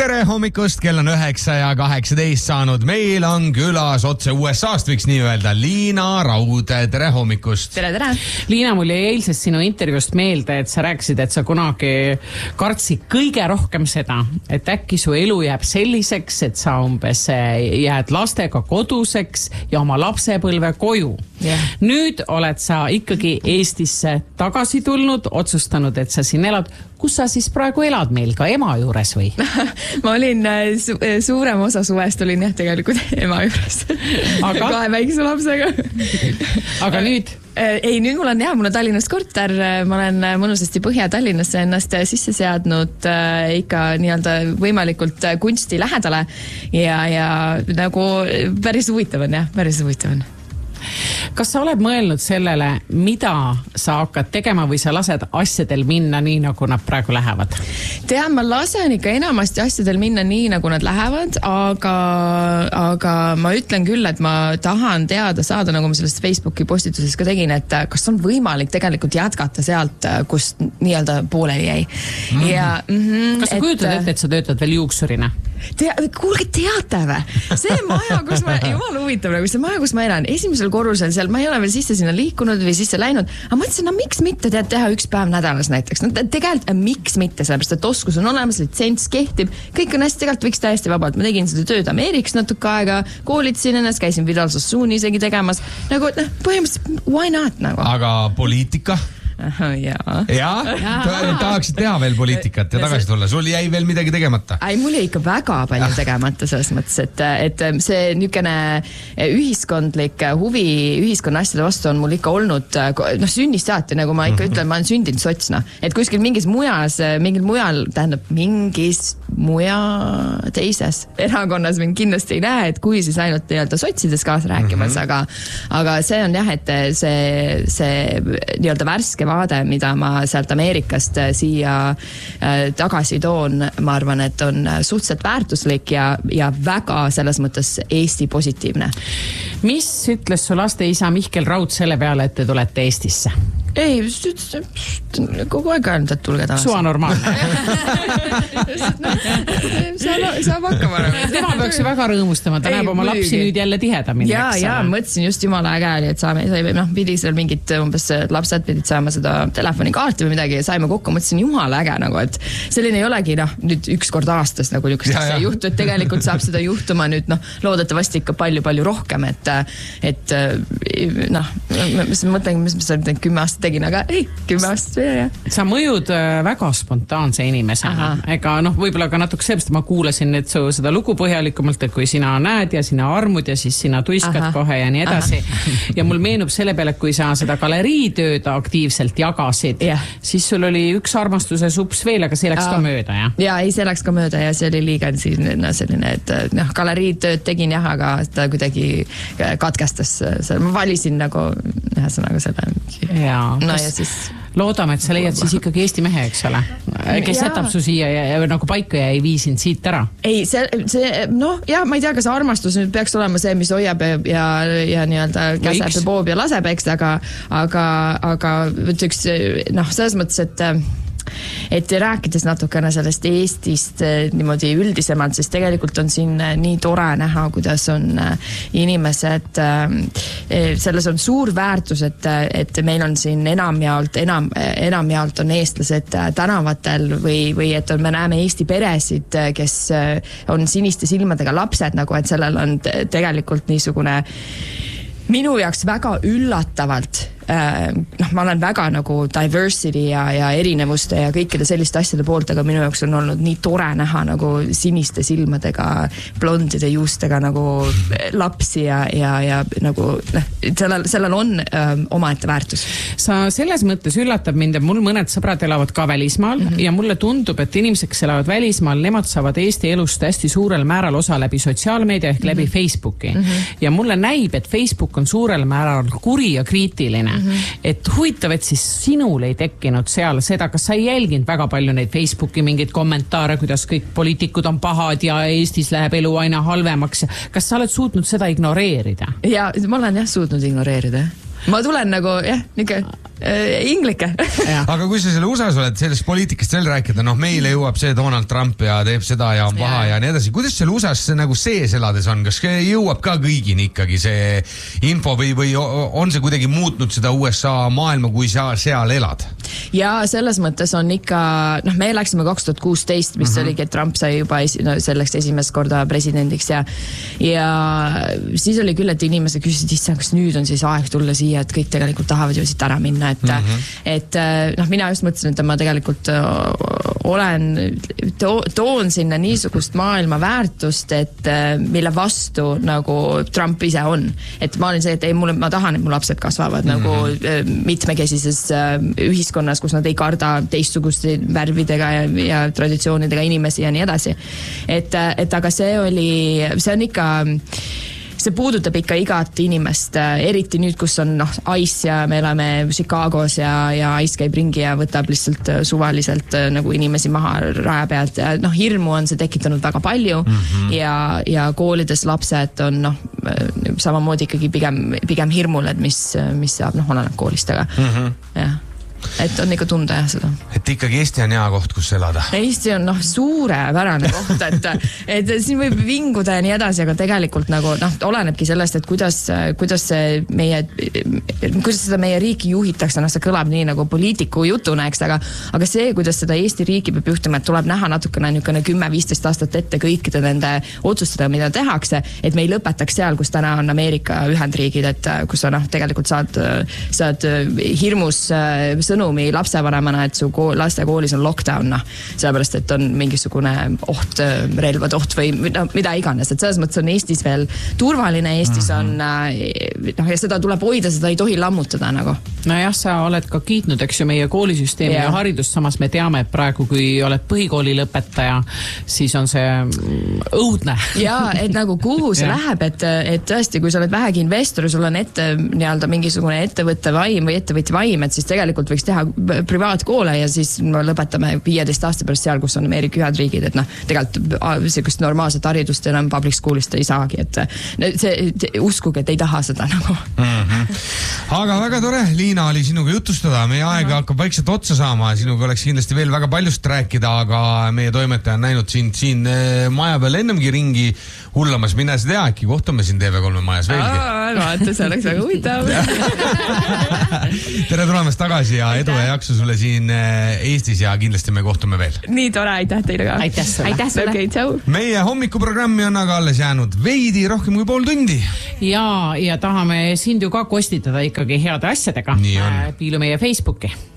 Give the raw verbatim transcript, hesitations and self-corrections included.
tere hommikust, kell on üheksa ja kaheksateist saanud. Meil on külas otse U S A-st, võiks nii öelda, Liina Raud. Tere hommikust. Tere, tere. Liina, mul jäi eilsest sinu intervjuust meelde, et sa rääkisid, et sa kunagi kartsid kõige rohkem seda, et äkki su elu jääb selliseks, et sa umbes jääd lastega koduseks ja oma lapsepõlve koju. Yeah. Nüüd oled sa ikkagi Eestisse tagasi tulnud, otsustanud, et sa siin elad. Kus sa siis praegu elad meil, ka ema juures või? Ma olin su suurem osa suvest olin jah tegelikult ema juures. Aga? Kahe väikse lapsega. Aga nüüd? Ei, nüüd mul on jah, mul on Tallinnast korter, ma olen mõnusasti Põhja-Tallinnasse ennast sisse seadnud ikka nii-öelda võimalikult kunsti lähedale ja, ja nagu päris huvitav on jah, päris huvitav on. Kas sa oled mõelnud sellele, mida sa hakkad tegema või sa lased asjadel minna nii, nagu nad praegu lähevad? Tean, ma lasen ikka enamasti asjadel minna nii, nagu nad lähevad, aga, aga ma ütlen küll, et ma tahan teada saada, nagu ma sellest Facebooki postituses ka tegin, et kas on võimalik tegelikult jätkata sealt, kus nii-öelda pooleli jäi. Mm. Ja, mm-hmm, kas sa kujutad ette, et sa töötad veel juuksurina? Tea, kuulge, teate või? See maja, kus ma, jumal huvitav, nagu see maja, kus ma elan, esimesel korrusel seal, ma ei ole veel sisse sinna liikunud või sisse läinud, aga mõtlesin, no miks mitte tead teha üks päev nädalas näiteks. No tegelikult miks mitte, sellepärast, et oskus on olemas, litsents kehtib, kõik on hästi, tegelikult võiks täiesti vabalt. Ma tegin seda tööd Ameerikas natuke aega, koolitasin ennast, käisin Vidal Sassooni isegi tegemas, nagu põhimõtteliselt, why not nagu? Aga poliitika? Aha, jaa. Jaa? Tahaksid teha veel poliitikat ja tagasi tulla. Sul jäi veel midagi tegemata? Ei, mul jäi ikka väga palju tegemata selles mõttes, et, et see niisugune ühiskondlik huvi ühiskonna asjade vastu on mul ikka olnud, noh, sünnist saati, nagu ma ikka ütlen, ma olen sündinud sotsna. Et kuskil mingis mujas, mingil mujal, tähendab mingis muja teises erakonnas mind kindlasti ei näe, et kui siis ainult nii-öelda sotsides kaasa rääkimas, mm-hmm. aga, aga see on jah, et see, see nii-öelda värske vaade, mida ma sealt Ameerikast siia tagasi toon, ma arvan, et on suhteliselt väärtuslik ja, ja väga selles mõttes Eesti positiivne. Mis ütles su laste isa Mihkel Raud selle peale, et te tulete Eestisse? Ei, kogu aeg ainult, et tulge tagasi. Sua normaalne. Saab hakkama. Tema peaks ju väga rõõmustama, ta ei, näeb oma lapsi nüüd jälle tihedamini. Ja, ja, mõtlesin just jumala äge oli, et saame, noh, pidi seal mingid umbes lapsed pidid saama seda telefonikaarti või midagi ja saime kokku, mõtlesin jumala äge, nagu, et selline ei olegi, noh, nüüd üks kord aastas nagu niisuguseks juhtu, et tegelikult saab seda juhtuma nüüd, noh, loodetavasti ikka palju-palju rohkem, et, et noh, mis mõtlen, mis ma seal kümme aastat tegin, aga ei, kümme aastat või jah. Sa mõjud väga spontaanse inimesena. Ega noh, võib-olla ka natuke sellest, ma kuulasin nüüd su seda lugu põhjalikumalt, et kui sina näed ja sina armud ja siis sina tuiskad Aha. kohe ja nii edasi. Aha. Ja mul meenub selle peale, kui sa seda galeriitööd aktiivselt jagasid, yeah. siis sul oli üks armastuse sups veel, aga see läks Aa. ka mööda, jah? Ja, ei, see läks ka mööda ja see oli liiga no, selline, et noh, galeriitööd tegin jah, aga ta kuidagi katkestas. Ma valisin nagu ühesõnaga selle. Jaa. No ja siis loodame, et sa leiad siis ikkagi Eesti mehe, eks ole, kes ja. jätab su siia ja, ja nagu paika ja ei vii sind siit ära. Ei, see, see noh, jah, ma ei tea, kas armastus nüüd peaks olema see, mis hoiab ja, ja, ja nii-öelda käseb ja poob ja laseb, eks, aga, aga, aga üks, noh, selles mõttes, et et rääkides natukene sellest Eestist niimoodi üldisemalt, siis tegelikult on siin nii tore näha, kuidas on inimesed, selles on suur väärtus, et, et meil on siin enamjaolt, enam, enamjaolt on eestlased tänavatel või, või et on, me näeme Eesti peresid, kes on siniste silmadega lapsed, nagu et sellel on tegelikult niisugune minu jaoks väga üllatavalt noh, ma olen väga nagu diversity ja, ja erinevuste ja kõikide selliste asjade poolt, aga minu jaoks on olnud nii tore näha nagu siniste silmadega, blondide juustega nagu lapsi ja, ja, ja nagu noh, sellel, sellel on ähm, omaette väärtus. Sa selles mõttes üllatab mind, et mul mõned sõbrad elavad ka välismaal mm-hmm. ja mulle tundub, et inimesed, kes elavad välismaal, nemad saavad Eesti elust hästi suurel määral osa läbi sotsiaalmeedia ehk mm-hmm. läbi Facebooki mm-hmm. ja mulle näib, et Facebook on suurel määral kuri ja kriitiline. Mm-hmm. Et huvitav, et siis sinul ei tekkinud seal seda, kas sa ei jälginud väga palju neid Facebooki mingeid kommentaare, kuidas kõik poliitikud on pahad ja Eestis läheb elu aina halvemaks. Kas sa oled suutnud seda ignoreerida? Ja, ma olen jah suutnud ignoreerida. ma tulen nagu, jah, niuke äh, inglike. Aga kui sa selle U S A-s oled, sellest poliitikast veel rääkida, noh, meile jõuab see Donald Trump ja teeb seda ja on paha ja, ja nii edasi. Kuidas selle U S A-s nagu sees elades on? Kas jõuab ka kõigini ikkagi see info või, või on see kuidagi muutnud seda U S A maailma, kui sa seal elad? Ja selles mõttes on ikka, noh, me läksime kaks tuhat kuusteist, mis mm-hmm. oligi, et Trump sai juba esi, no, selleks esimest korda presidendiks ja, ja siis oli küll, et inimesed küsisid, issand, kas nüüd on siis aeg tulla siia, et kõik tegelikult tahavad ju siit ära minna, et, mm-hmm. et noh, mina just mõtlesin, et ma tegelikult olen, to, toon sinna niisugust maailma väärtust, et mille vastu nagu Trump ise on. Et ma olin see, et ei, mulle, ma tahan, et mu lapsed kasvavad mm-hmm. nagu mitmekesises ühiskonnas, kus nad ei karda teistsuguste värvidega ja, ja traditsioonidega inimesi ja nii edasi. Et, et aga see oli, see on ikka, see puudutab ikka igat inimest, eriti nüüd, kus on noh, Ice ja me elame Chicagos ja, ja Ice käib ringi ja võtab lihtsalt suvaliselt nagu inimesi maha raja pealt. Noh, hirmu on see tekitanud väga palju mm-hmm. ja, ja koolides lapsed on noh, samamoodi ikkagi pigem, pigem hirmul, et mis, mis saab, noh, oleneb koolist, aga mm-hmm. jah. Et on ikka tunda jah seda. Et ikkagi Eesti on hea koht, kus elada. Eesti on noh, suurepärane koht, et, et siin võib vinguda ja nii edasi, aga tegelikult nagu noh, olenebki sellest, et kuidas, kuidas see meie, kuidas seda meie riiki juhitakse, noh, see kõlab nii nagu poliitiku jutuna, eks, aga, aga see, kuidas seda Eesti riiki peab juhtima, et tuleb näha natukene niisugune kümme viisteist aastat ette kõikide nende otsustada, mida tehakse, et me ei lõpetaks seal, kus täna on Ameerika Ühendriigid, et kus sa noh, tegelikult saad, saad hirmus sõnumi lapsevanemana, et su kool, laste koolis on lockdown, noh, sellepärast, et on mingisugune oht, relvad oht või no, mida iganes, et selles mõttes on Eestis veel turvaline, Eestis on noh, ja seda tuleb hoida, seda ei tohi lammutada nagu. No jah, sa oled ka kiitnud, eks ju, meie koolisüsteemi ja, ja haridust, samas me teame, et praegu, kui oled põhikooli lõpetaja, siis on see õudne. Ja, et nagu kuhu see läheb, et, et tõesti, kui sa oled vähegi investor, sul on ette nii-öelda mingisugune ettevõtte vaim või ettevõtja vaim, et siis tegelikult võiks teha privaatkoole ja siis no, lõpetame viieteist aasta pärast seal, kus on Ameerika Ühendriigid, et noh, tegelikult sellist normaalset haridust enam public schoolist ei saagi, et see, uskuge, et ei taha seda nagu. Mm-hmm. Aga väga tore, Liina, oli sinuga jutustada, meie aega hakkab vaikselt otsa saama, sinuga oleks kindlasti veel väga paljust rääkida, aga meie toimetaja on näinud sind siin maja peal ennemgi ringi hullamas, mine see tea, äkki kohtume siin T V kolme majas veelgi. Vaata, see oleks väga huvitav. Tere tulemast tagasi ja edu ja jaksu sulle siin Eestis ja kindlasti me kohtume veel. Nii tore, aitäh teile ka. Aitäh sulle. Aitäh sulle. Okay, tšau. Meie hommikuprogrammi on aga alles jäänud veidi rohkem kui pool tundi. Ja, ja tahame sind ju ka kostitada ikkagi heade asjadega. Nii on. Piilu meie Facebooki.